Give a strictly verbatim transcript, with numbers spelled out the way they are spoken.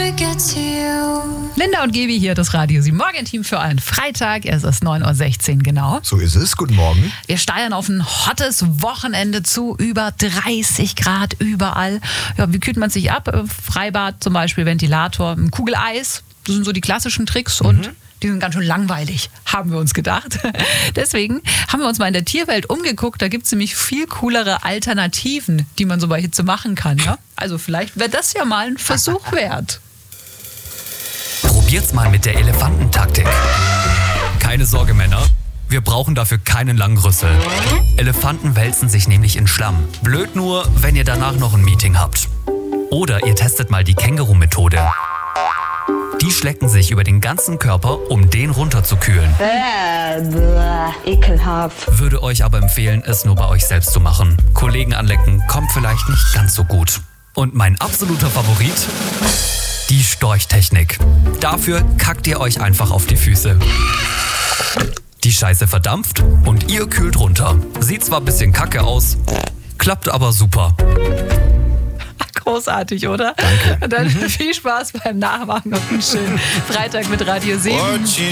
Linda und Gebi hier, das Radio sieben Morgenteam für einen Freitag. Es ist neun Uhr sechzehn genau. So ist es. Guten Morgen. Wir steuern auf ein hottes Wochenende zu, über dreißig Grad überall. Ja, wie kühlt man sich ab? Freibad zum Beispiel, Ventilator, ein Kugeleis. Das sind so die klassischen Tricks und mhm. die sind ganz schön langweilig, haben wir uns gedacht. Deswegen haben wir uns mal in der Tierwelt umgeguckt. Da gibt es nämlich viel coolere Alternativen, die man so bei Hitze machen kann. Ja? Also vielleicht wäre das ja mal ein Versuch wert. Probiert's mal mit der Elefantentaktik. Keine Sorge, Männer. Wir brauchen dafür keinen langen Rüssel. Elefanten wälzen sich nämlich in Schlamm. Blöd nur, wenn ihr danach noch ein Meeting habt. Oder ihr testet mal die Känguru-Methode. Die schlecken sich über den ganzen Körper, um den runterzukühlen. Bäh, bäh, ekelhaft. Würde euch aber empfehlen, es nur bei euch selbst zu machen. Kollegen anlecken kommt vielleicht nicht ganz so gut. Und mein absoluter Favorit? Die Storchtechnik. Dafür kackt ihr euch einfach auf die Füße. Die Scheiße verdampft und ihr kühlt runter. Sieht zwar ein bisschen kacke aus, klappt aber super. Großartig, oder? Danke. Und dann viel Spaß beim Nachmachen auf einen schönen Freitag mit Radio sieben.